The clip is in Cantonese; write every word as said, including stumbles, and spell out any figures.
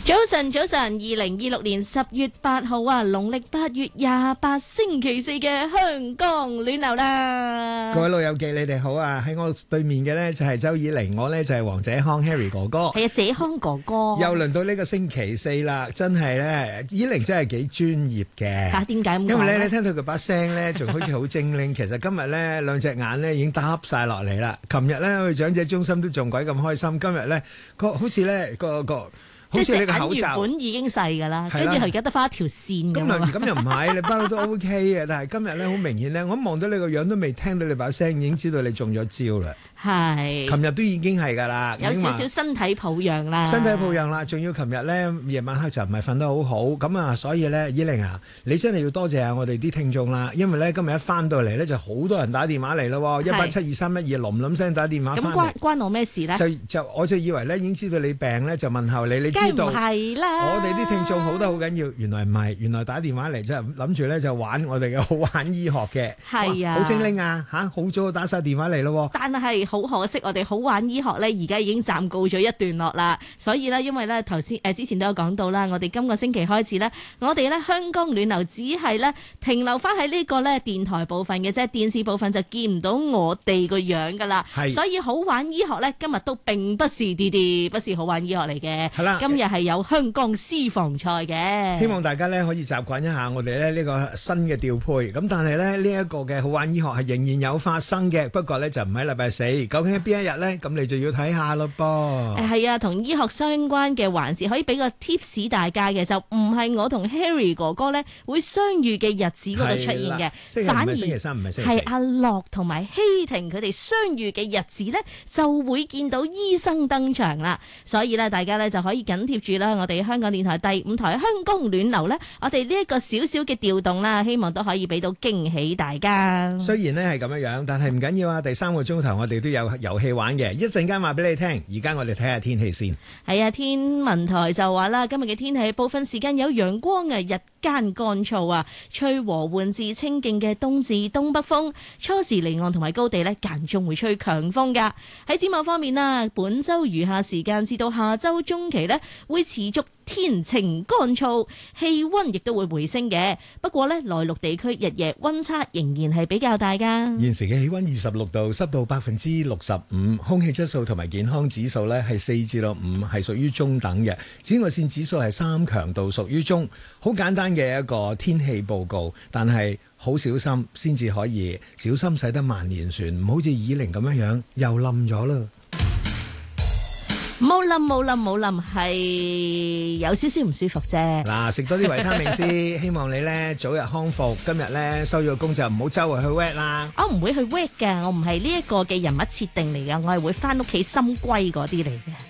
早晨，早晨，二零二六年十月八號啊，農曆八月廿八星期四嘅香港暖流啦。 各位老友記，你哋好啊！喺我對面嘅呢就係周以玲，我呢就係黃者康 Harry 哥哥。 係啊，者康哥哥。 又輪到呢個星期四啦，真係呢，以玲真係幾專業嘅。 嚇，點解咁講？ 因為咧，你聽到佢把聲呢，仲好似好精靈。其實今日呢，兩隻眼呢已經耷晒落嚟啦。琴日呢，去長者中心都仲鬼咁開心。今日呢，個好似呢個個。好似你個口罩原本已經細㗎啦，跟住佢而家得翻一條線咁啊！咁又唔係，你不嬲都 OK 嘅。但係今日咧好明顯咧，我望到你個樣都未聽到你把聲，已經知道你中咗招啦。 係。琴日都已經係㗎啦， 有少少身體抱恙啦。 身體抱恙啦，仲要琴日咧夜晚黑就唔係瞓得好好，咁啊，所以咧，依玲啊，你真係要多謝下我哋啲聽眾啦，因為咧今日一翻到嚟咧就好多人打電話嚟咯，一八七二三一二冧冧聲打電話翻嚟。 咁關關我咩事咧？ 就就我就以為咧已經知道你病咧，就問候你，你知道。 梗係啦。 我哋啲聽眾好得好緊要，原來唔係，原來打電話嚟即係諗住咧就玩我哋嘅好玩醫學嘅。 係啊， 好精靈啊嚇，好早打晒電話嚟咯。 但係好可惜，我哋好玩醫學咧，而家已經暫告咗一段落啦。所以咧，因為咧頭先誒之前都有講到啦，我哋今個星期開始咧，我哋咧香港暖流只係咧停留翻喺呢個咧電台部分嘅啫，電視部分就見唔到我哋個樣噶啦。係，所以好玩醫學咧，今日都並不是啲啲，不是好玩醫學嚟嘅。係啦，今日係有香港私房菜嘅。希望大家咧可以習慣一下我哋咧呢個新嘅調配。咁但係咧呢一個嘅好玩醫學係仍然有發生嘅，不過咧就唔喺禮拜四。究竟喺邊一日咧？咁你就要睇下咯噃。誒係啊，同醫學相關嘅環節可以俾個 tips 大家嘅，就唔係我同 Harry 哥哥咧會相遇嘅日子嗰度出現嘅，反而星期三唔係星期四， 係阿樂同埋希婷佢哋相遇嘅日子咧就會見到醫生登場啦。所以咧大家咧就可以緊貼住啦，我哋香港電台第五台香港暖流咧，我哋呢一個少少嘅調動啦，希望都可以俾到驚喜大家。 雖然咧係咁樣樣，但係唔緊要啊！第三個鐘頭我哋都有遊戲玩嘅，一陣間話俾你聽。而家我哋睇下天氣先。 係啊，天文台就話啦，今日嘅天氣部分時間有陽光啊，日間乾燥啊，吹和緩至清勁嘅東至東北風，初時離岸同埋高地咧間中會吹強風噶。喺展望方面啦，本周餘下時間至到下周中期咧會持續天晴乾燥，氣溫亦都會回升嘅。不過呢，內陸地區日夜溫差仍然係比較大噶。 現時嘅氣溫二十六度，濕度百分之六十五，空氣質素同埋健康指數呢係四至到五，係屬於中等嘅。紫外線指數係三，強度屬於中。好簡單嘅一個天氣報告，但係好小心先至可以，小心駛得萬年船，唔好似以玲咁樣樣又冧咗啦。 冇冧冇冧冇冧，係有少少唔舒服啫。 嗱，食多啲維他命 C， 希望你咧早日康復。今日咧收咗工就唔好周圍去 wet 啦。 我唔會去 wet 㗎，我唔係呢一個嘅人物設定嚟㗎，我係會翻屋企深閨嗰啲嚟嘅。